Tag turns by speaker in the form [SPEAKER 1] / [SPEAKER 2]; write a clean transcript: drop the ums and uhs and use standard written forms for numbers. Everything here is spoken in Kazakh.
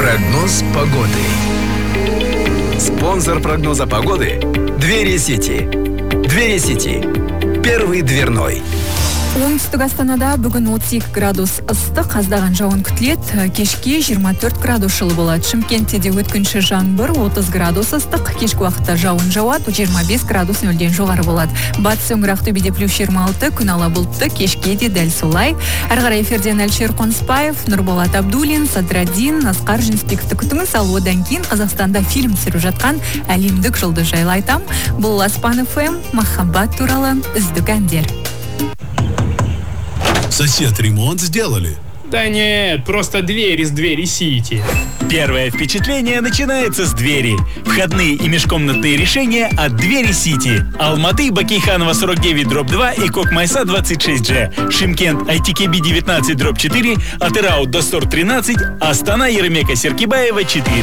[SPEAKER 1] Прогноз погоды. Спонсор прогноза погоды – Двери Сити. Двери Сити. Первый дверной.
[SPEAKER 2] Оңтүстік Астанада бүгін 32 градус ыстық, аздаған жауын күтіледі. Кешке 24 градус жылы болады. Шымкентте де өткінші жаңбыр, 30 градус ыстық. Кешкі уақытта жауын жауады, 25 градус нөлден жоғары болады. Батыс өңір Ақтөбеде плюс 26, күн ала бұлтты, кешке де дәл солай. Әрі қарай эфирден Әлшер Қонысбаев, Нұрболат Абдуллин, Садраддин, Асқар Жінісбековті күтіңіз. Ал одан кейін Қазақстанда фильм түсіріп жатқан әлемдік жұлдыз жайлы айтам. Бұл Аспан ФМ, махаббат туралы үздік әндер.
[SPEAKER 3] Сосед, ремонт сделали?
[SPEAKER 4] Да нет, просто дверь из Двери Сити.
[SPEAKER 5] Первое впечатление начинается с двери. Входные и межкомнатные решения от Двери Сити. Алматы, Бакейханова 49/2 и Кокмайса 26G. Шымкент, ITKB 19/4, Атырау, Достор 13, Астана, Еремека, Серкибаева 4.